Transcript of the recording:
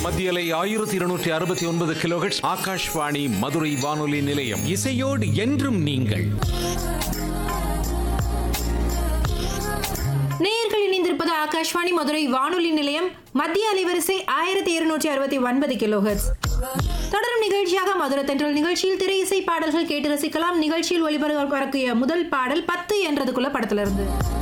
மத்திய அலை 1269 கிலோஹெர்ட்ஸ் ஆகாஷ்வாணி மதுரை வானொலி நிலையம். இசையோடு என்றும் நீங்கள். நேயர்கள் இணைந்திருப்பது ஆகாஷ்வாணி மதுரை வானொலி நிலையம், மத்திய அலைவரிசை 1269 கிலோஹெர்ட்ஸ். தொடரும் நிகழ்ச்சியாக மதுரை தென்றல் நிகழ்ச்சியில் திரை இசை பாடல்கள் கேட்டு ரசிக்கலாம். நிகழ்ச்சியில் ஒளிபரப்பிய முதல் பாடல் 10 என்றதுக்குள்ள படத்திலிருந்து.